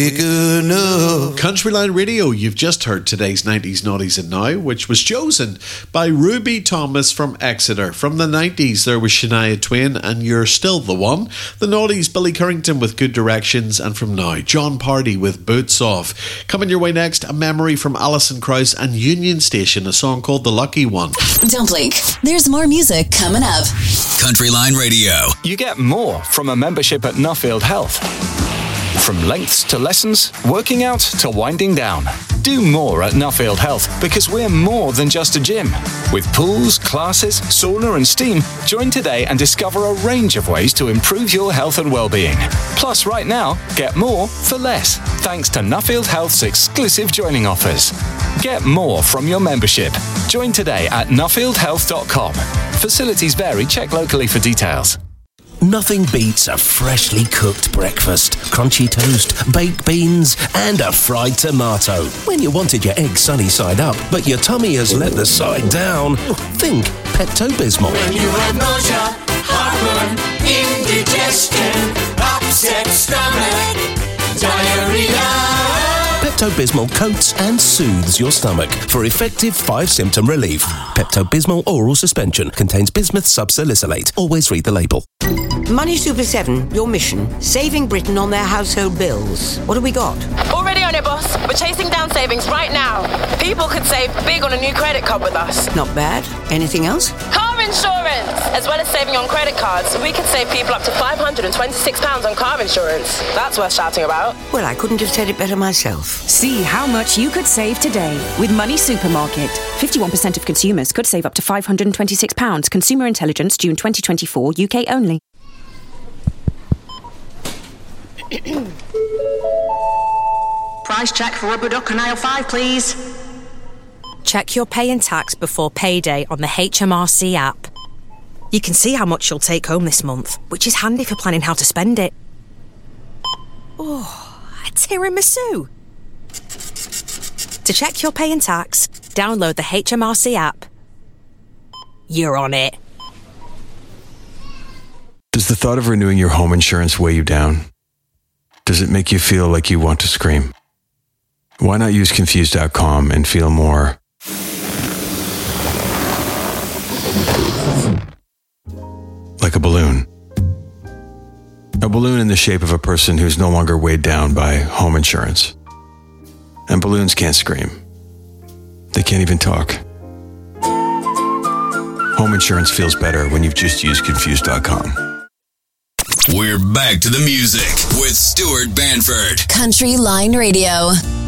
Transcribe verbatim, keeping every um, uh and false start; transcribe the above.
Good enough. Countryline Radio, you've just heard today's nineties Naughties and Now, which was chosen by Ruby Thomas from Exeter. From the nineties, there was Shania Twain and You're Still the One. The Naughties, Billy Currington with Good Directions. And from now, John Party with Boots Off. Coming your way next, a memory from Alison Krauss and Union Station, a song called The Lucky One. Don't blink. There's more music coming up. Countryline Radio. You get more from a membership at Nuffield Health. From lengths to lessons, working out to winding down. Do more at Nuffield Health because we're more than just a gym. With pools, classes, sauna and steam, join today and discover a range of ways to improve your health and well-being. Plus, right now, get more for less, thanks to Nuffield Health's exclusive joining offers. Get more from your membership. Join today at nuffield health dot com. Facilities vary. Check locally for details. Nothing beats a freshly cooked breakfast, crunchy toast, baked beans, and a fried tomato. When you wanted your egg sunny side up, but your tummy has let the side down, think Pepto-Bismol. When you have nausea, heartburn, indigestion, upset stomach, diarrhea. Pepto-Bismol coats and soothes your stomach for effective five-symptom relief. Pepto-Bismol oral suspension contains bismuth subsalicylate. Always read the label. Money Super seven, your mission, saving Britain on their household bills. What have we got? Already on it, boss. We're chasing down savings right now. People could save big on a new credit card with us. Not bad. Anything else? Car insurance! As well as saving on credit cards, we could save people up to five hundred twenty-six pounds on car insurance. That's worth shouting about. Well, I couldn't have said it better myself. See how much you could save today with Money Supermarket. fifty-one percent of consumers could save up to five hundred twenty-six pounds. Consumer Intelligence, June twenty twenty-four, U K only. Price check for rubber duck and aisle five, please. Check your pay and tax before payday on the H M R C app. You can see how much you'll take home this month, which is handy for planning how to spend it. Oh, a tiramisu. To check your pay and tax, download the H M R C app. You're on it. Does the thought of renewing your home insurance weigh you down? Does it make you feel like you want to scream? Why not use Confused dot com and feel more like a balloon? A balloon in the shape of a person who's no longer weighed down by home insurance. And balloons can't scream. They can't even talk. Home insurance feels better when you've just used Confused dot com. We're back to the music with Stuart Banford. Countryline Radio.